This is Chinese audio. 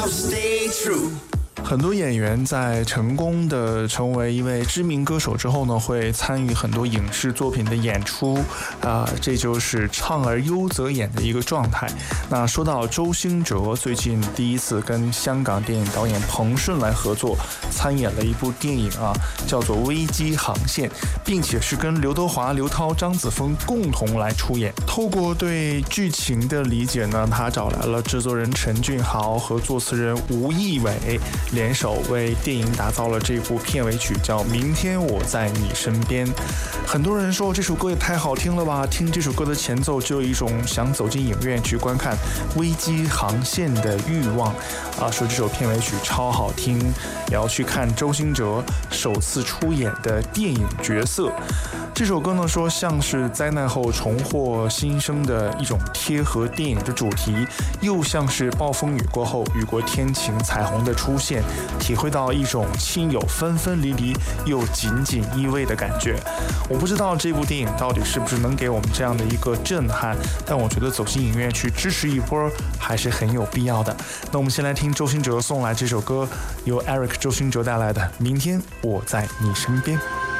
很多演员在成功的成为一位知名歌手之后呢，会参与很多影视作品的演出，这就是唱而优则演的一个状态。那说到周兴哲，最近第一次跟香港电影导演彭顺来合作，参演了一部电影叫做《危机航线》，并且是跟刘德华、刘涛、张子枫共同来出演。透过对剧情的理解呢，他找来了制作人陈俊豪和作词人吴亦伟联手为电影打造了这部片尾曲，叫《明天我在你身边》。很多人说这首歌也太好听了吧，听这首歌的前奏就有一种想走进影院去观看《危机航线》的欲望说这首片尾曲超好听，也要去看周兴哲首次出演的电影角色。这首歌呢，说像是灾难后重获新生的一种贴合电影的主题，又像是暴风雨过后雨过天晴彩虹的出现，体会到一种亲友分分离离又紧紧依偎的感觉。我不知道这部电影到底是不是能给我们这样的一个震撼，但我觉得走进影院去支持一波还是很有必要的。那我们先来听周兴哲送来这首歌，由 Eric 周兴哲带来的《明天我在你身边》。